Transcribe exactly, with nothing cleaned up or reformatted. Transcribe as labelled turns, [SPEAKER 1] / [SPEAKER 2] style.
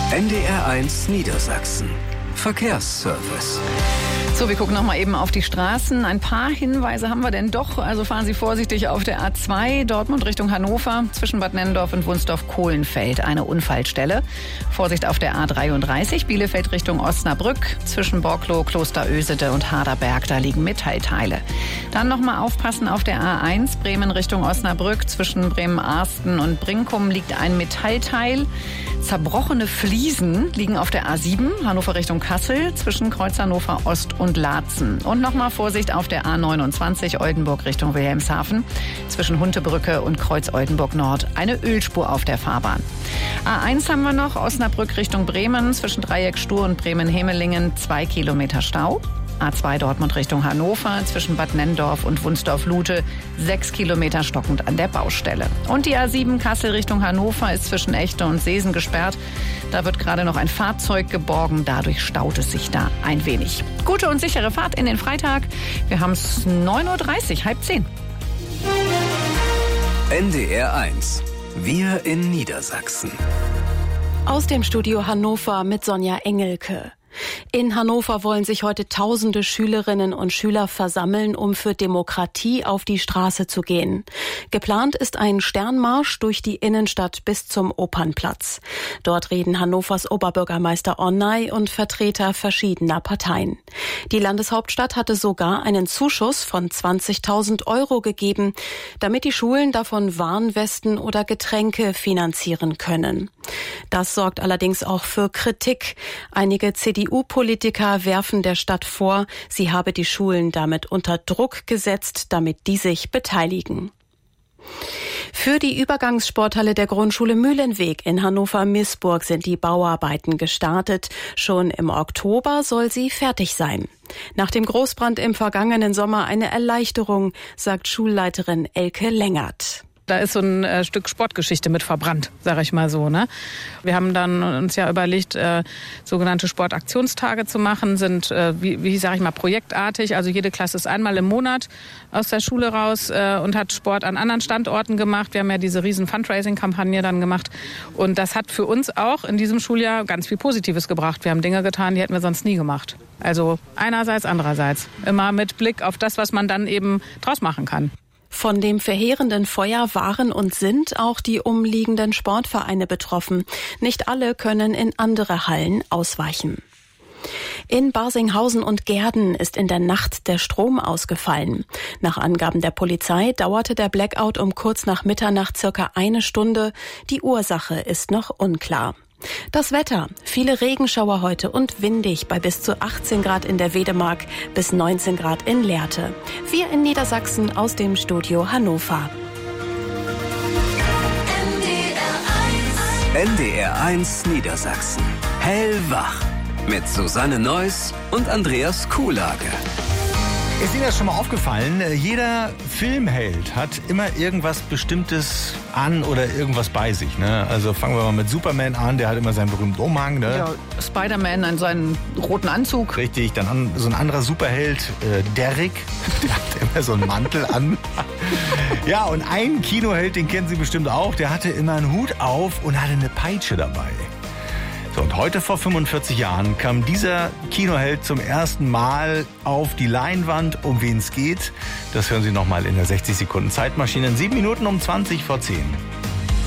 [SPEAKER 1] N D R eins Niedersachsen. Verkehrsservice.
[SPEAKER 2] So, wir gucken noch mal eben auf die Straßen. Ein paar Hinweise haben wir denn doch. Also fahren Sie vorsichtig auf der A zwei, Dortmund Richtung Hannover, zwischen Bad Nennendorf und Wunsdorf-Kohlenfeld, eine Unfallstelle. Vorsicht auf der A dreiunddreißig, Bielefeld Richtung Osnabrück, zwischen Borkloh, Klosterösede und Harderberg, da liegen Metallteile. Dann noch mal aufpassen auf der A eins, Bremen Richtung Osnabrück, zwischen Bremen-Arsten und Brinkum liegt ein Metallteil. Zerbrochene Fliesen liegen auf der A sieben, Hannover Richtung Kassel, zwischen Kreuz Hannover Ost und Laatzen. Und nochmal Vorsicht auf der A neunundzwanzig, Oldenburg Richtung Wilhelmshaven, zwischen Huntebrücke und Kreuz Oldenburg Nord, eine Ölspur auf der Fahrbahn. A eins haben wir noch, Osnabrück Richtung Bremen, zwischen Dreieck Stur und Bremen-Hemelingen, zwei Kilometer Stau. A zwei Dortmund Richtung Hannover, zwischen Bad Nennendorf und Wunsdorf-Lute, sechs Kilometer stockend an der Baustelle. Und die A sieben Kassel Richtung Hannover ist zwischen Echte und Seesen gesperrt. Da wird gerade noch ein Fahrzeug geborgen, dadurch staut es sich da ein wenig. Gute und sichere Fahrt in den Freitag. Wir haben es neun Uhr dreißig, halb zehn.
[SPEAKER 1] N D R eins. Wir in Niedersachsen.
[SPEAKER 3] Aus dem Studio Hannover mit Sonja Engelke. In Hannover wollen sich heute tausende Schülerinnen und Schüler versammeln, um für Demokratie auf die Straße zu gehen. Geplant ist ein Sternmarsch durch die Innenstadt bis zum Opernplatz. Dort reden Hannovers Oberbürgermeister Ornay und Vertreter verschiedener Parteien. Die Landeshauptstadt hatte sogar einen Zuschuss von zwanzigtausend Euro gegeben, damit die Schulen davon Warnwesten oder Getränke finanzieren können. Das sorgt allerdings auch für Kritik. Einige C D U-Politiker werfen der Stadt vor, sie habe die Schulen damit unter Druck gesetzt, damit die sich beteiligen. Für die Übergangssporthalle der Grundschule Mühlenweg in Hannover-Missburg sind die Bauarbeiten gestartet. Schon im Oktober soll sie fertig sein. Nach dem Großbrand im vergangenen Sommer eine Erleichterung, sagt Schulleiterin Elke Lengert.
[SPEAKER 4] Da ist so ein äh, Stück Sportgeschichte mit verbrannt, sage ich mal so. Ne? Wir haben dann uns ja überlegt, äh, sogenannte Sportaktionstage zu machen, sind, äh, wie, wie sage ich mal, projektartig. Also jede Klasse ist einmal im Monat aus der Schule raus äh, und hat Sport an anderen Standorten gemacht. Wir haben ja diese riesen Fundraising-Kampagne dann gemacht. Und das hat für uns auch in diesem Schuljahr ganz viel Positives gebracht. Wir haben Dinge getan, die hätten wir sonst nie gemacht. Also einerseits, andererseits. Immer mit Blick auf das, was man dann eben draus machen kann.
[SPEAKER 3] Von dem verheerenden Feuer waren und sind auch die umliegenden Sportvereine betroffen. Nicht alle können in andere Hallen ausweichen. In Barsinghausen und Gehrden ist in der Nacht der Strom ausgefallen. Nach Angaben der Polizei dauerte der Blackout um kurz nach Mitternacht circa eine Stunde. Die Ursache ist noch unklar. Das Wetter. Viele Regenschauer heute und windig bei bis zu achtzehn Grad in der Wedemark, bis neunzehn Grad in Lehrte. Wir in Niedersachsen aus dem Studio Hannover.
[SPEAKER 1] N D R eins Niedersachsen. Hellwach. Mit Susanne Neuss und Andreas Kuhlage.
[SPEAKER 5] Ist Ihnen das schon mal aufgefallen? Jeder Filmheld hat immer irgendwas Bestimmtes an oder irgendwas bei sich. Ne? Also fangen wir mal mit Superman an, der hat immer seinen berühmten Umhang. Ne?
[SPEAKER 2] Ja, Spider-Man in seinen roten Anzug.
[SPEAKER 5] Richtig, dann an, so ein anderer Superheld, äh, Derrick, der hat immer so einen Mantel an. Ja, und ein Kinoheld, den kennen Sie bestimmt auch, der hatte immer einen Hut auf und hatte eine Peitsche dabei. So, und heute vor fünfundvierzig Jahren kam dieser Kinoheld zum ersten Mal auf die Leinwand. Um wen es geht, das hören Sie nochmal in der sechzig Sekunden Zeitmaschine in sieben Minuten um zwanzig vor zehn.